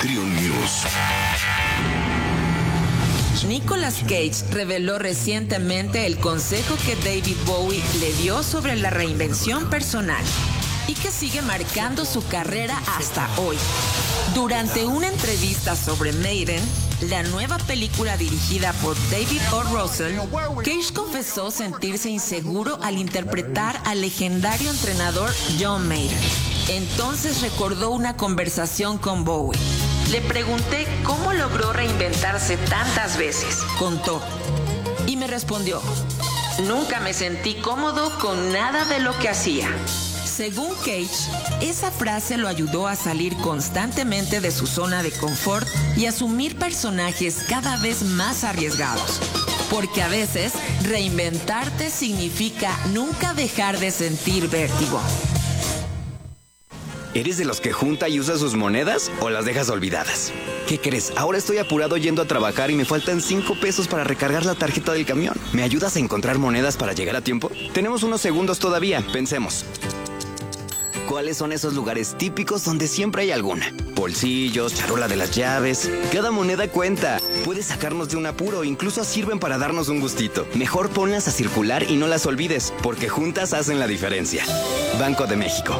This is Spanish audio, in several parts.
Triun News. Nicolas Cage reveló recientemente el consejo que David Bowie le dio sobre la reinvención personal y que sigue marcando su carrera hasta hoy. Durante una entrevista sobre Maiden, la nueva película dirigida por David O. Russell, Cage confesó sentirse inseguro al interpretar al legendario entrenador John Maiden. Entonces recordó una conversación con Bowie. Le pregunté cómo logró reinventarse tantas veces, contó. Y me respondió, nunca me sentí cómodo con nada de lo que hacía. Según Cage, esa frase lo ayudó a salir constantemente de su zona de confort y asumir personajes cada vez más arriesgados. Porque a veces, reinventarte significa nunca dejar de sentir vértigo. ¿Eres de los que junta y usa sus monedas o las dejas olvidadas? ¿Qué crees? Ahora estoy apurado yendo a trabajar y me faltan 5 pesos para recargar la tarjeta del camión. ¿Me ayudas a encontrar monedas para llegar a tiempo? Tenemos unos segundos todavía, pensemos. ¿Cuáles son esos lugares típicos donde siempre hay alguna? Bolsillos, charola de las llaves. Cada moneda cuenta. Puede sacarnos de un apuro, incluso sirven para darnos un gustito. Mejor ponlas a circular y no las olvides, porque juntas hacen la diferencia. Banco de México.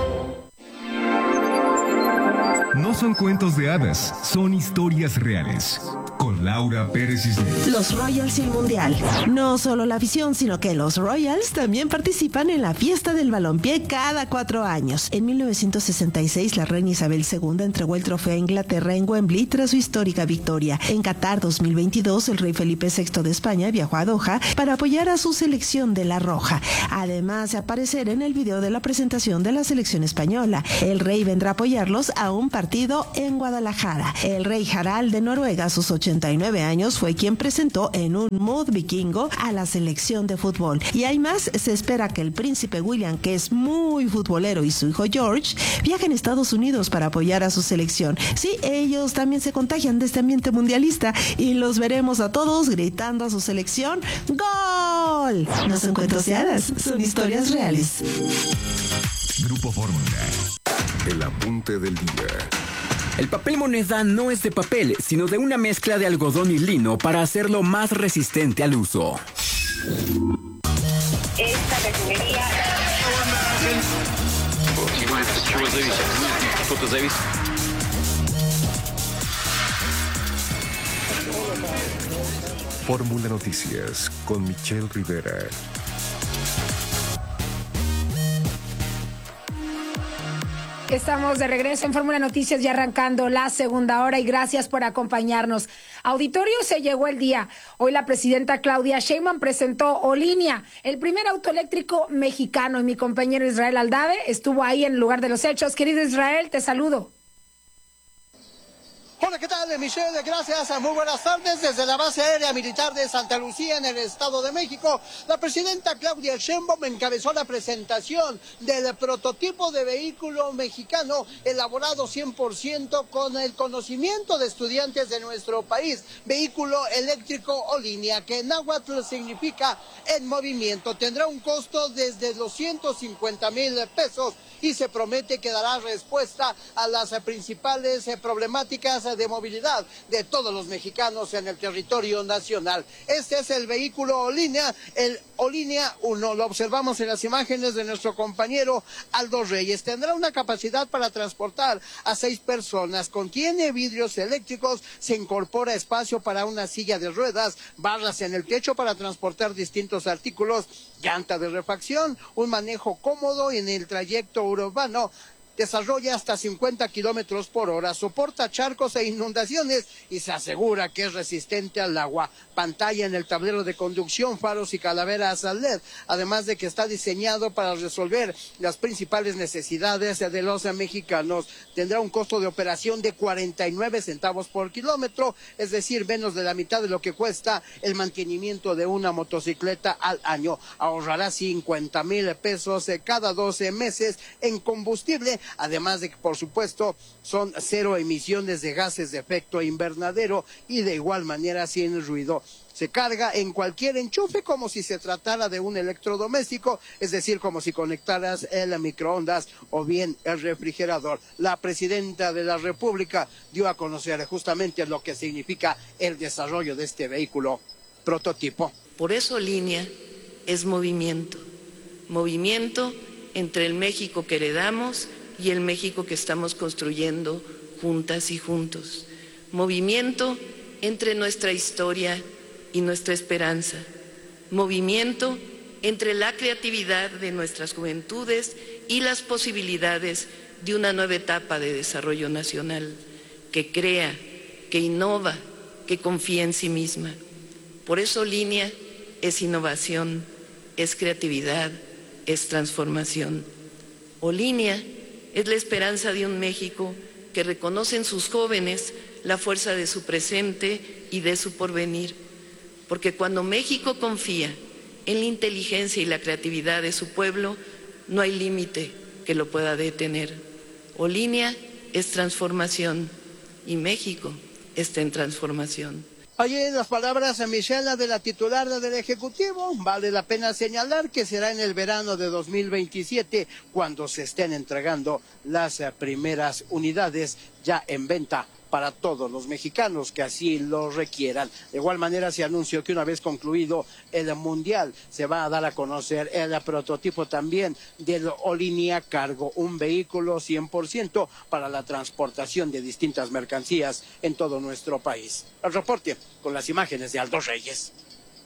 No son cuentos de hadas, son historias reales. Con Laura Pérez Isler. Los Royals y el Mundial. No solo la afición, sino que los Royals también participan en la fiesta del balompié cada 4 años. En 1966, la reina Isabel II entregó el trofeo a Inglaterra en Wembley tras su histórica victoria. En Qatar 2022, el rey Felipe VI de España viajó a Doha para apoyar a su selección de la Roja. Además de aparecer en el video de la presentación de la selección española. El rey vendrá a apoyarlos a un partido en Guadalajara. El rey Harald de Noruega, a sus 89 años, fue quien presentó en un mood vikingo a la selección de fútbol. Y hay más, se espera que el príncipe William, que es muy futbolero, y su hijo George viajen a Estados Unidos para apoyar a su selección. Sí, ellos también se contagian de este ambiente mundialista y los veremos a todos gritando a su selección ¡Gol! No son cuentos de hadas, son historias reales. Grupo Fórmula. El apunte del día. El papel moneda no es de papel, sino de una mezcla de algodón y lino para hacerlo más resistente al uso. Esta refinería... Fórmula Noticias con Michelle Rivera. Estamos de regreso en Fórmula Noticias y arrancando la segunda hora y gracias por acompañarnos. Auditorio, se llegó el día. Hoy la presidenta Claudia Sheinbaum presentó Olinia, el primer auto eléctrico mexicano, y mi compañero Israel Aldave estuvo ahí en el lugar de los hechos. Querido Israel, te saludo. Hola, ¿qué tal, Michelle? Gracias, muy buenas tardes. Desde la base aérea militar de Santa Lucía, en el Estado de México, la presidenta Claudia Sheinbaum encabezó la presentación del prototipo de vehículo mexicano elaborado 100% con el conocimiento de estudiantes de nuestro país. Vehículo eléctrico Olinia, que en náhuatl significa en movimiento. Tendrá un costo desde los 150,000 pesos y se promete que dará respuesta a las principales problemáticas de movilidad de todos los mexicanos en el territorio nacional. Este es el vehículo Olinia, el Olinia 1. Lo observamos en las imágenes de nuestro compañero Aldo Reyes. Tendrá una capacidad para transportar a 6 personas. Contiene vidrios eléctricos, se incorpora espacio para una silla de ruedas, barras en el techo para transportar distintos artículos, llanta de refacción, un manejo cómodo en el trayecto urbano. Desarrolla hasta 50 kilómetros por hora, soporta charcos e inundaciones y se asegura que es resistente al agua. Pantalla en el tablero de conducción, faros y calaveras LED, además de que está diseñado para resolver las principales necesidades de los mexicanos. Tendrá un costo de operación de 49 centavos por kilómetro, es decir, menos de la mitad de lo que cuesta el mantenimiento de una motocicleta al año. Ahorrará 50,000 pesos cada 12 meses en combustible además de que, por supuesto, son cero emisiones de gases de efecto invernadero y de igual manera sin ruido. Se carga en cualquier enchufe como si se tratara de un electrodoméstico, es decir, como si conectaras el microondas o bien el refrigerador. La presidenta de la República dio a conocer justamente lo que significa el desarrollo de este vehículo prototipo. Por eso Línea es movimiento, movimiento entre el México que heredamos y el México que estamos construyendo juntas y juntos, movimiento entre nuestra historia y nuestra esperanza, movimiento entre la creatividad de nuestras juventudes y las posibilidades de una nueva etapa de desarrollo nacional, que crea, que innova, que confía en sí misma. Por eso Línea es innovación, es creatividad, es transformación. O Línea es la esperanza de un México que reconoce en sus jóvenes la fuerza de su presente y de su porvenir. Porque cuando México confía en la inteligencia y la creatividad de su pueblo, no hay límite que lo pueda detener. O Línea es transformación y México está en transformación. Allí las palabras de Michelle, de la titular del Ejecutivo. Vale la pena señalar que será en el verano de 2027 cuando se estén entregando las primeras unidades ya en venta para todos los mexicanos que así lo requieran. De igual manera se anunció que una vez concluido el Mundial se va a dar a conocer el prototipo también del Olinia Cargo, un vehículo 100% para la transportación de distintas mercancías en todo nuestro país. El reporte con las imágenes de Aldo Reyes.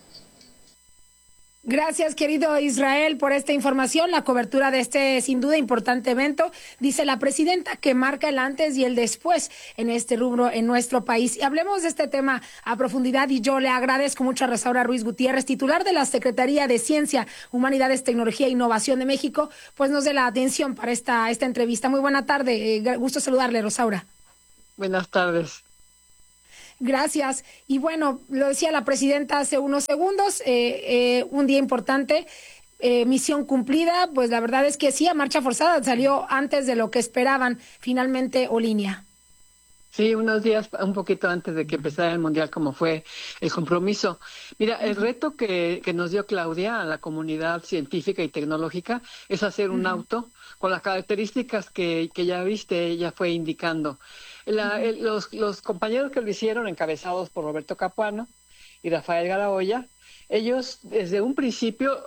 Gracias, querido Israel, por esta información, la cobertura de este sin duda importante evento. Dice la presidenta que marca el antes y el después en este rubro en nuestro país. Y hablemos de este tema a profundidad y yo le agradezco mucho a Rosaura Ruiz Gutiérrez, titular de la Secretaría de Ciencia, Humanidades, Tecnología e Innovación de México, pues nos dé la atención para esta entrevista. Muy buena tarde, gusto saludarle, Rosaura. Buenas tardes. Gracias. Y bueno, lo decía la presidenta hace unos segundos, un día importante, misión cumplida, pues la verdad es que sí, a marcha forzada, salió antes de lo que esperaban finalmente Olinia. Sí, unos días, un poquito antes de que empezara el Mundial, como fue el compromiso. Mira, el reto que nos dio Claudia a la comunidad científica y tecnológica es hacer un auto con las características que ya viste, ella fue indicando. Los compañeros que lo hicieron, encabezados por Roberto Capuano y Rafael Garaoya, ellos desde un principio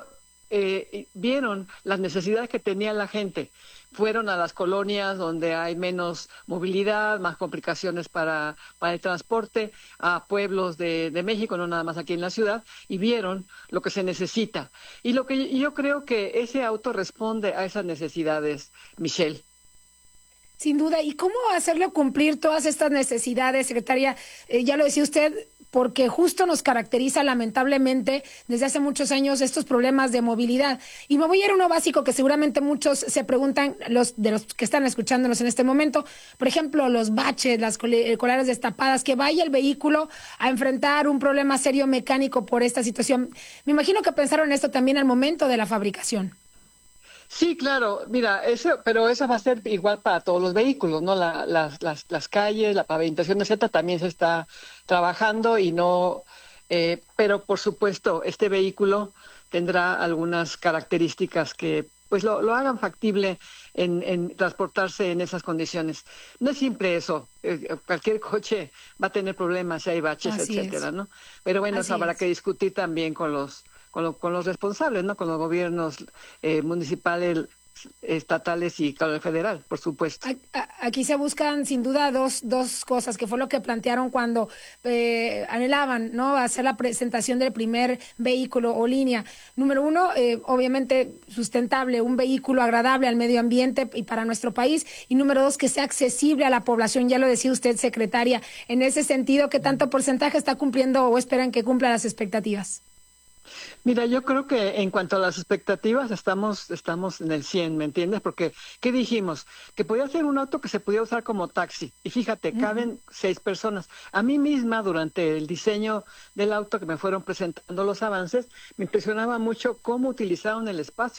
vieron las necesidades que tenía la gente. Fueron a las colonias donde hay menos movilidad, más complicaciones para el transporte, a pueblos de México, no nada más aquí en la ciudad, y vieron lo que se necesita. Y lo que yo creo que ese auto responde a esas necesidades, Michelle. Sin duda. ¿Y cómo hacerlo cumplir todas estas necesidades, secretaria? Ya lo decía usted, porque justo nos caracteriza lamentablemente desde hace muchos años estos problemas de movilidad. Y me voy a ir a uno básico que seguramente muchos se preguntan, de los que están escuchándonos en este momento, por ejemplo, los baches, las colares destapadas, que vaya el vehículo a enfrentar un problema serio mecánico por esta situación. Me imagino que pensaron en esto también al momento de la fabricación. Sí, claro, mira, pero eso va a ser igual para todos los vehículos, ¿no? Las calles, la pavimentación, etcétera, también se está trabajando y no, pero por supuesto, este vehículo tendrá algunas características que pues lo hagan factible en transportarse en esas condiciones. No es simple eso, cualquier coche va a tener problemas si hay baches, etcétera, ¿no? Pero bueno, eso habrá que discutir también con los responsables, ¿no? Con los gobiernos municipales, estatales y con el federal, por supuesto. Aquí se buscan sin duda dos cosas, que fue lo que plantearon cuando anhelaban, ¿no?, hacer la presentación del primer vehículo Olinia. Número uno, obviamente sustentable, un vehículo agradable al medio ambiente y para nuestro país. Y número dos, que sea accesible a la población. Ya lo decía usted, secretaria. En ese sentido, ¿qué tanto porcentaje está cumpliendo o esperan que cumpla las expectativas? Mira, yo creo que en cuanto a las expectativas estamos en el 100, ¿me entiendes? Porque, ¿qué dijimos? Que podía ser un auto que se podía usar como taxi. Y fíjate, caben 6 personas. A mí misma, durante el diseño del auto que me fueron presentando los avances, me impresionaba mucho cómo utilizaron el espacio.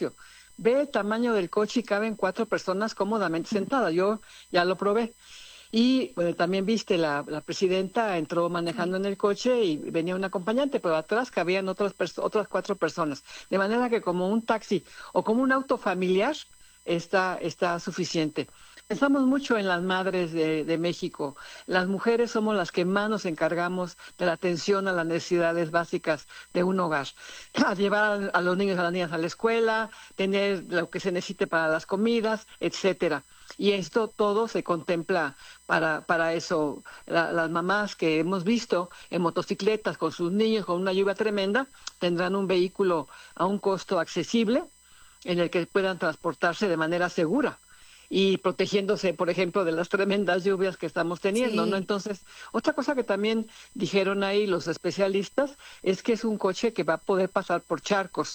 ve el tamaño del coche y caben 4 personas cómodamente sentadas. Yo ya lo probé. Y bueno, también viste, la presidenta entró manejando en el coche y venía un acompañante, pero atrás cabían otras 4 personas. De manera que como un taxi o como un auto familiar está suficiente. Pensamos mucho en las madres de México. Las mujeres somos las que más nos encargamos de la atención a las necesidades básicas de un hogar. A llevar a los niños y a las niñas a la escuela, tener lo que se necesite para las comidas, etcétera. Y esto todo se contempla para eso. Las mamás que hemos visto en motocicletas con sus niños con una lluvia tremenda tendrán un vehículo a un costo accesible en el que puedan transportarse de manera segura y protegiéndose, por ejemplo, de las tremendas lluvias que estamos teniendo, ¿no? Entonces, otra cosa que también dijeron ahí los especialistas es que es un coche que va a poder pasar por charcos,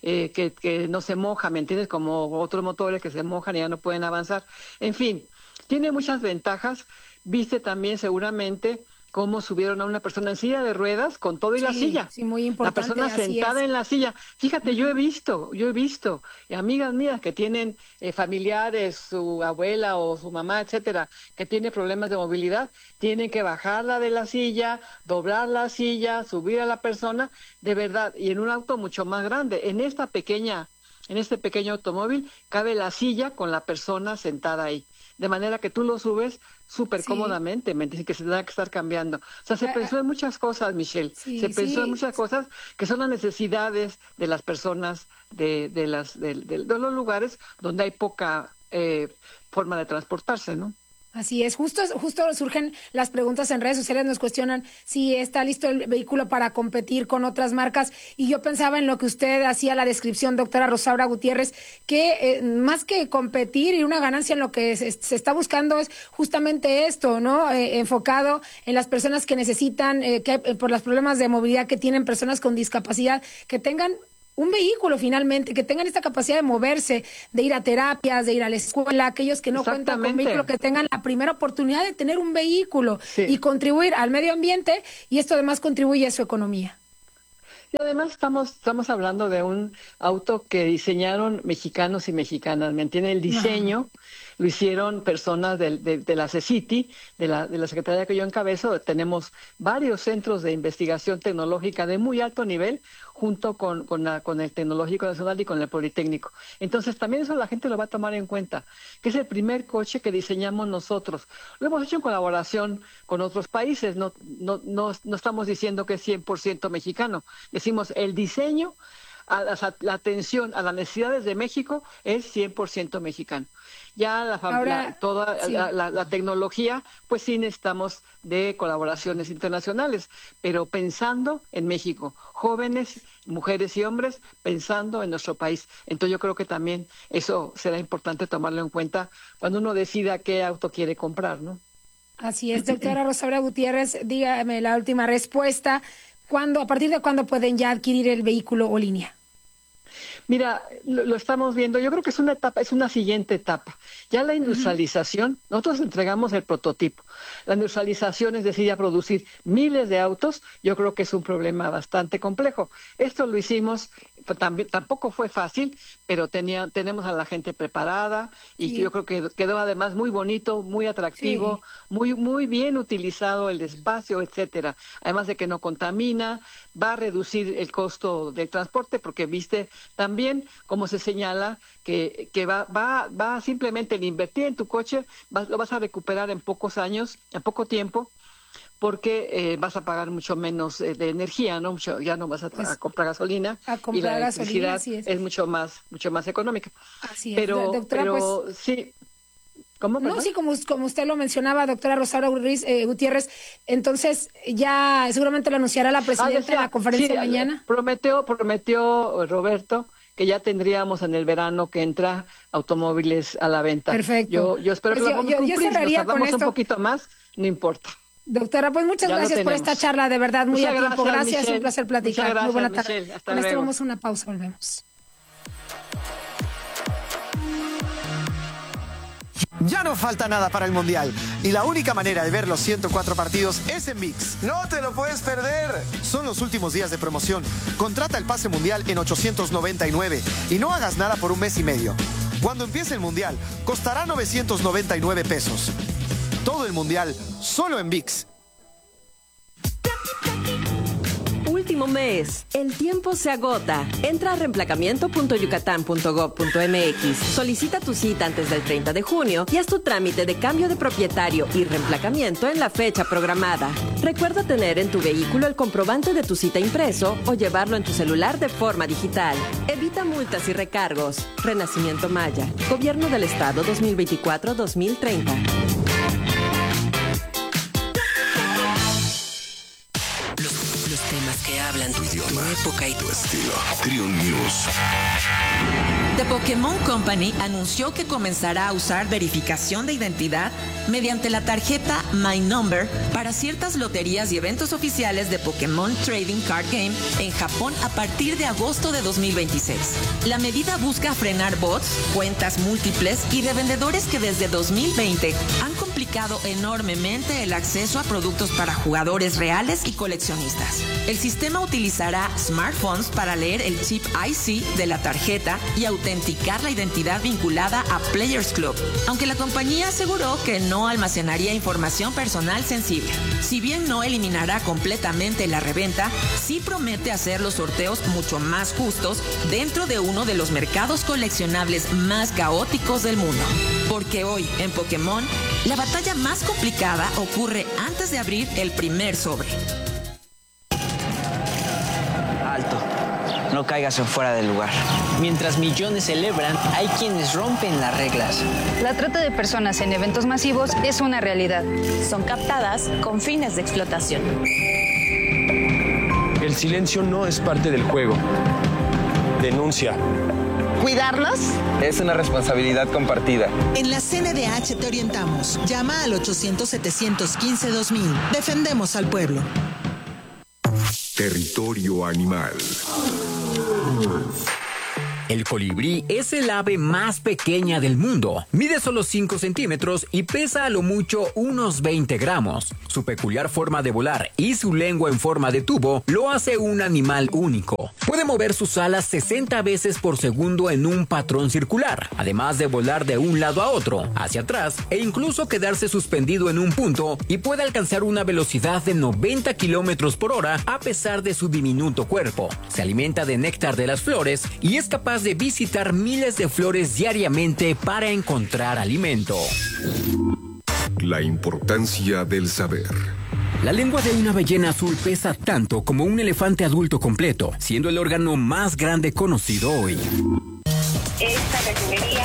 que no se moja, ¿me entiendes? Como otros motores que se mojan y ya no pueden avanzar. En fin, tiene muchas ventajas. Viste también seguramente cómo subieron a una persona en silla de ruedas con todo y la silla. Sí, muy importante. La persona sentada en la silla. Fíjate, yo he visto amigas mías que tienen familiares, su abuela o su mamá, etcétera, que tiene problemas de movilidad, tienen que bajarla de la silla, doblar la silla, subir a la persona, de verdad, y en un auto mucho más grande. En este pequeño automóvil cabe la silla con la persona sentada ahí. De manera que tú lo subes súper cómodamente, me dicen que se tendrá que estar cambiando. O sea, se pensó en muchas cosas, Michelle. Se pensó en muchas cosas que son las necesidades de las personas de los lugares donde hay poca forma de transportarse, ¿no? Así es, justo surgen las preguntas en redes sociales, nos cuestionan si está listo el vehículo para competir con otras marcas, y yo pensaba en lo que usted hacía la descripción, doctora Rosaura Gutiérrez, que más que competir y una ganancia, en lo que se está buscando es justamente esto, ¿no? Enfocado en las personas que necesitan, por los problemas de movilidad que tienen, personas con discapacidad, que tengan un vehículo finalmente, que tengan esta capacidad de moverse, de ir a terapias, de ir a la escuela, aquellos que no cuentan con vehículo, que tengan la primera oportunidad de tener un vehículo y contribuir al medio ambiente, y esto además contribuye a su economía. Y además estamos hablando de un auto que diseñaron mexicanos y mexicanas, ¿me entienden? El diseño lo hicieron personas de la CECITI, de la secretaría que yo encabezo. Tenemos varios centros de investigación tecnológica de muy alto nivel, junto con el Tecnológico Nacional y con el Politécnico. Entonces también eso la gente lo va a tomar en cuenta, que es el primer coche que diseñamos nosotros. Lo hemos hecho en colaboración con otros países, no estamos diciendo que es 100% mexicano. Decimos el diseño, la atención a las necesidades de México es 100% mexicano. Ya la tecnología, pues sí necesitamos de colaboraciones internacionales, pero pensando en México, jóvenes, mujeres y hombres, pensando en nuestro país. Entonces yo creo que también eso será importante tomarlo en cuenta cuando uno decida qué auto quiere comprar, ¿no? Así es, doctora Rosaura Gutiérrez, dígame la última respuesta. ¿A partir de cuándo pueden ya adquirir el vehículo o línea? Mira, lo estamos viendo, yo creo que es una siguiente etapa. Ya la industrialización, nosotros entregamos el prototipo. La industrialización, es decir, ya producir miles de autos, yo creo que es un problema bastante complejo. Esto lo hicimos, tampoco fue fácil, pero tenemos a la gente preparada y yo creo que quedó además muy bonito, muy atractivo, muy bien utilizado el espacio, etcétera. Además de que no contamina, va a reducir el costo del transporte, porque viste también como se señala que va simplemente el invertir en tu coche, lo vas a recuperar en pocos años, en poco tiempo, porque vas a pagar mucho menos de energía, ¿no? Ya no vas a comprar gasolina, y la electricidad es mucho más económica. Así es, pero, doctora, pero pues, sí. ¿Cómo? No, sí, como usted lo mencionaba, doctora Rosaura Gutiérrez, entonces ya seguramente lo anunciará la presidenta en la conferencia de mañana. Prometió Roberto que ya tendríamos en el verano que entra automóviles a la venta. Perfecto. Yo espero que lo vamos a cumplir. Si nos tardamos un poquito más, no importa. Doctora, pues muchas gracias por esta charla, de verdad, muy a tiempo. Gracias, un placer platicar. Gracias, muy buena tarde. Michelle. Hasta Con esto luego. vamos a una pausa, volvemos. Ya no falta nada para el Mundial y la única manera de ver los 104 partidos es en ViX. ¡No te lo puedes perder! Son los últimos días de promoción. Contrata el pase Mundial en 899 y no hagas nada por un mes y medio. Cuando empiece el Mundial, costará 999 pesos. Todo el Mundial, solo en ViX. Último mes. El tiempo se agota. Entra a reemplacamiento.yucatán.gov.mx. Solicita tu cita antes del 30 de junio y haz tu trámite de cambio de propietario y reemplacamiento en la fecha programada. Recuerda tener en tu vehículo el comprobante de tu cita impreso o llevarlo en tu celular de forma digital. Evita multas y recargos. Renacimiento Maya. Gobierno del Estado 2024-2030. Temas que hablan tu idioma, tu época y tu estilo. Triun News. The Pokémon Company anunció que comenzará a usar verificación de identidad mediante la tarjeta My Number para ciertas loterías y eventos oficiales de Pokémon Trading Card Game en Japón a partir de agosto de 2026. La medida busca frenar bots, cuentas múltiples y revendedores que desde 2020 han complicado enormemente el acceso a productos para jugadores reales y coleccionistas. El sistema utilizará smartphones para leer el chip IC de la tarjeta y autenticar la identidad vinculada a Players Club, aunque la compañía aseguró que no almacenaría información personal sensible. Si bien no eliminará completamente la reventa, sí promete hacer los sorteos mucho más justos dentro de uno de los mercados coleccionables más caóticos del mundo. Porque hoy, en Pokémon, la batalla más complicada ocurre antes de abrir el primer sobre. No caigas en fuera del lugar. Mientras millones celebran, hay quienes rompen las reglas. La trata de personas en eventos masivos es una realidad. Son captadas con fines de explotación. El silencio no es parte del juego. Denuncia. ¿Cuidarlos? Es una responsabilidad compartida. En la CNDH te orientamos. Llama al 800-715-2000. Defendemos al pueblo. Territorio animal. El colibrí es el ave más pequeña del mundo. Mide solo 5 centímetros y pesa a lo mucho unos 20 gramos. Su peculiar forma de volar y su lengua en forma de tubo lo hace un animal único. Puede mover sus alas 60 veces por segundo en un patrón circular, además de volar de un lado a otro, hacia atrás e incluso quedarse suspendido en un punto, y puede alcanzar una velocidad de 90 kilómetros por hora a pesar de su diminuto cuerpo. Se alimenta de néctar de las flores y es capaz de visitar miles de flores diariamente para encontrar alimento. La importancia del saber. La lengua de una ballena azul pesa tanto como un elefante adulto completo, siendo el órgano más grande conocido hoy. Esta refinería...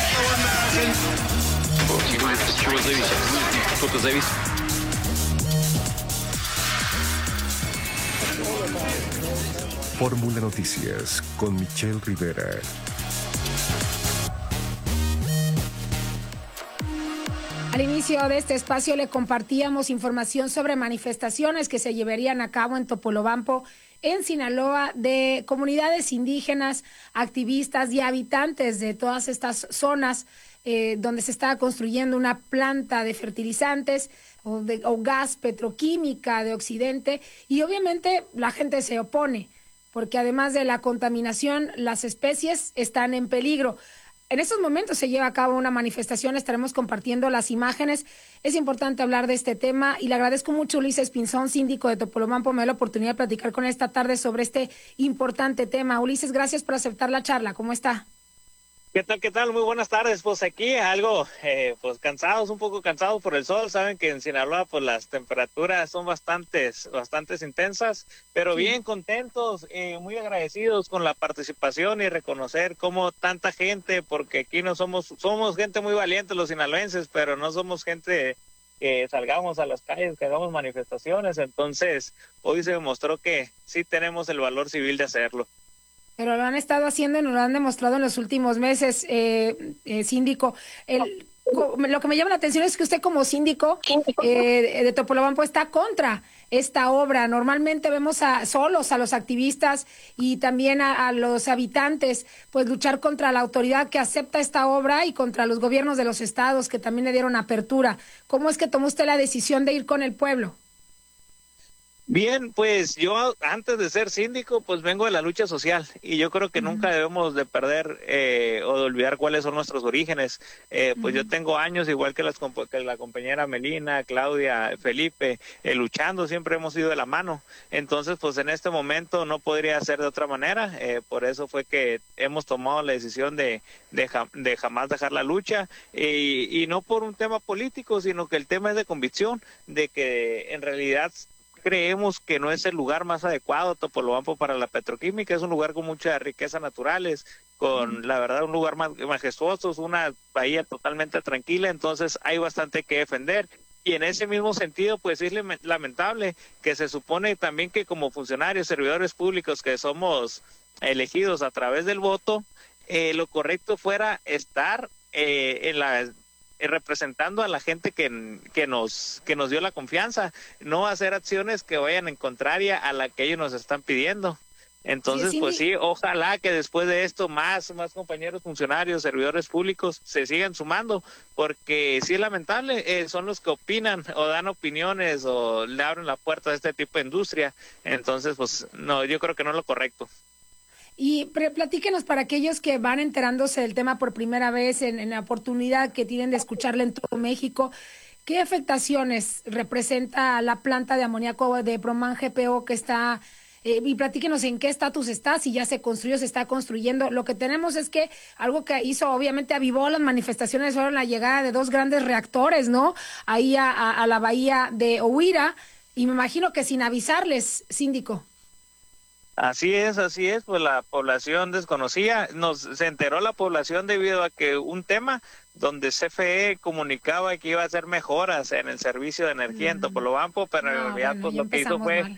Fórmula Noticias con Michelle Rivera. Al inicio de este espacio le compartíamos información sobre manifestaciones que se llevarían a cabo en Topolobampo, en Sinaloa, de comunidades indígenas, activistas y habitantes de todas estas zonas donde se está construyendo una planta de fertilizantes o gas petroquímica de Occidente, y obviamente la gente se opone porque además de la contaminación, las especies están en peligro. En estos momentos se lleva a cabo una manifestación, estaremos compartiendo las imágenes. Es importante hablar de este tema y le agradezco mucho a Ulises Pinzón, síndico de Topolobampo. Me da la oportunidad de platicar con él esta tarde sobre este importante tema. Ulises, gracias por aceptar la charla. ¿Cómo está? ¿Qué tal? ¿Qué tal? Muy buenas tardes. Pues aquí algo, pues cansados, un poco cansados por el sol. Saben que en Sinaloa pues las temperaturas son bastantes intensas, pero bien contentos, muy agradecidos con la participación y reconocer cómo tanta gente, porque aquí no somos gente muy valiente los sinaloenses, pero no somos gente que salgamos a las calles, que hagamos manifestaciones. Entonces, hoy se demostró que sí tenemos el valor civil de hacerlo. Pero lo han estado haciendo y nos lo han demostrado en los últimos meses, síndico. lo que me llama la atención es que usted como síndico de Topolobampo está contra esta obra. Normalmente vemos a los activistas y también a los habitantes pues luchar contra la autoridad que acepta esta obra y contra los gobiernos de los estados que también le dieron apertura. ¿Cómo es que tomó usted la decisión de ir con el pueblo? Bien, pues yo antes de ser síndico, pues vengo de la lucha social y yo creo que nunca debemos de perder o de olvidar cuáles son nuestros orígenes. Pues yo tengo años, igual que la compañera Melina, Claudia, Felipe, luchando, siempre hemos ido de la mano. Entonces, pues en este momento no podría ser de otra manera. Por eso fue que hemos tomado la decisión de jamás dejar la lucha y no por un tema político, sino que el tema es de convicción, de que en realidad creemos que no es el lugar más adecuado Topolobampo para la petroquímica. Es un lugar con muchas riquezas naturales, con la verdad un lugar más majestuoso, es una bahía totalmente tranquila, entonces hay bastante que defender. Y en ese mismo sentido, pues es lamentable que se supone también que como funcionarios, servidores públicos que somos elegidos a través del voto, lo correcto fuera estar representando a la gente que nos dio la confianza, no hacer acciones que vayan en contraria a la que ellos nos están pidiendo. Entonces, pues sí, ojalá que después de esto más compañeros funcionarios, servidores públicos se sigan sumando, porque sí es lamentable, son los que opinan o dan opiniones o le abren la puerta a este tipo de industria. Entonces, pues no, yo creo que no es lo correcto. Y platíquenos para aquellos que van enterándose del tema por primera vez, en la oportunidad que tienen de escucharle en todo México, ¿qué afectaciones representa la planta de amoníaco de Proman GPO que está, y platíquenos en qué estatus está, si ya se construyó, se está construyendo? Lo que tenemos es que algo que hizo, obviamente avivó las manifestaciones, fueron la llegada de 2 grandes reactores, ¿no? Ahí a la bahía de Ohuira, y me imagino que sin avisarles, síndico. Así es, pues la población desconocía, se enteró la población debido a que un tema donde CFE comunicaba que iba a hacer mejoras en el servicio de energía en Topolobampo, pero en realidad pues lo que hizo fue,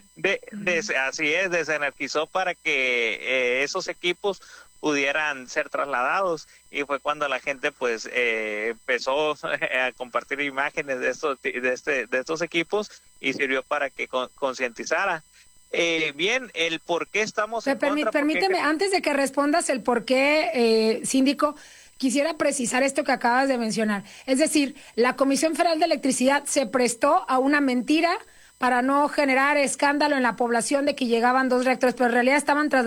desenergizó para que esos equipos pudieran ser trasladados, y fue cuando la gente pues empezó a compartir imágenes de estos equipos y sirvió para que concientizara. Bien, el por qué estamos en contra. Permíteme, antes de que respondas el por qué, síndico, quisiera precisar esto que acabas de mencionar. Es decir, la Comisión Federal de Electricidad se prestó a una mentira para no generar escándalo en la población de que llegaban 2 reactores, pero en realidad estaban